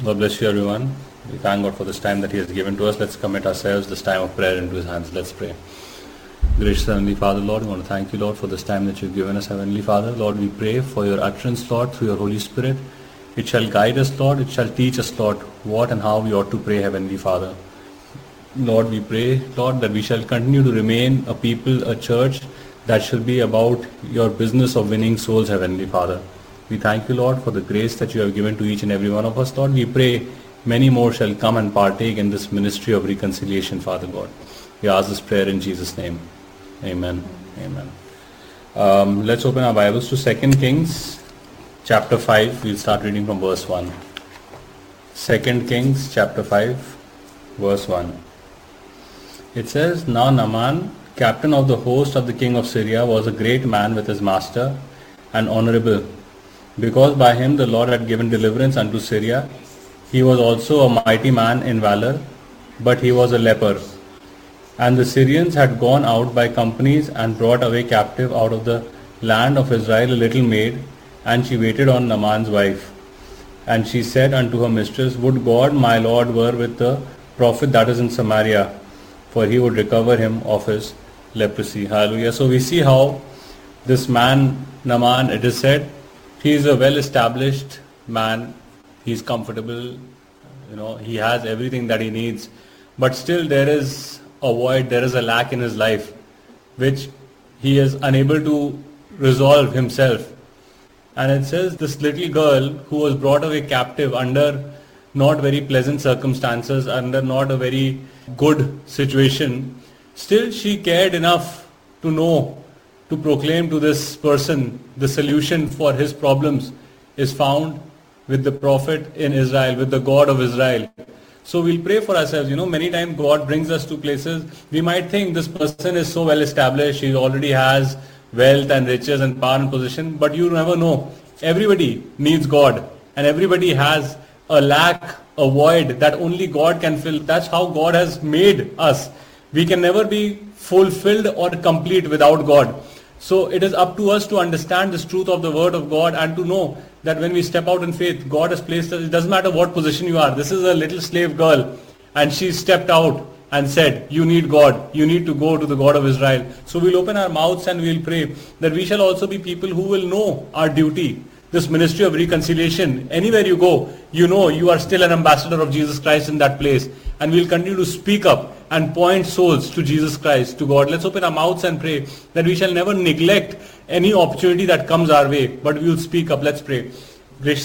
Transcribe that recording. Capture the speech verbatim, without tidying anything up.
God bless you, everyone. We thank God for this time that He has given to us. Let's commit ourselves, this time of prayer, into His hands. Let's pray. Gracious Heavenly Father, Lord, we want to thank you, Lord, for this time that you've given us, Heavenly Father. Lord, we pray for your utterance, Lord, through your Holy Spirit. It shall guide us, Lord. It shall teach us, Lord, what and how we ought to pray, Heavenly Father. Lord, we pray, Lord, that we shall continue to remain a people, a church that shall be about your business of winning souls, Heavenly Father. We thank you, Lord, for the grace that you have given to each and every one of us, Lord. We pray many more shall come and partake in this ministry of reconciliation, Father God. We ask this prayer in Jesus' name. Amen. Amen. Um, let's open our Bibles to Second Kings chapter five. We'll start reading from verse one. Second Kings chapter five, verse one. It says, Now Naaman, captain of the host of the king of Syria, was a great man with his master and honorable, because by him the Lord had given deliverance unto Syria. He was also a mighty man in valor, but he was a leper. And the Syrians had gone out by companies and brought away captive out of the land of Israel a little maid, and she waited on Naaman's wife. And she said unto her mistress, Would God my Lord were with the prophet that is in Samaria, for he would recover him of his leprosy. Hallelujah. So we see how this man, Naaman, it is said, he is a well-established man. He's comfortable, you know, he has everything that he needs. But still there is a void, there is a lack in his life, which he is unable to resolve himself. And it says this little girl who was brought away captive under not very pleasant circumstances, under not a very good situation, still she cared enough to know, to proclaim to this person the solution for his problems is found with the prophet in Israel, with the God of Israel. So we'll pray for ourselves. You know, many times God brings us to places, we might think this person is so well established, he already has wealth and riches and power and position, but you never know. Everybody needs God, and everybody has a lack, a void that only God can fill. That's how God has made us. We can never be fulfilled or complete without God. So it is up to us to understand this truth of the word of God and to know that when we step out in faith, God has placed us. It doesn't matter what position you are. This is a little slave girl, and she stepped out and said, you need God. You need to go to the God of Israel. So we'll open our mouths and we'll pray that we shall also be people who will know our duty. This ministry of reconciliation, anywhere you go, you know you are still an ambassador of Jesus Christ in that place. And we'll continue to speak up and point souls to Jesus Christ, to God. Let's open our mouths and pray that we shall never neglect any opportunity that comes our way, but we will speak up. Let's pray.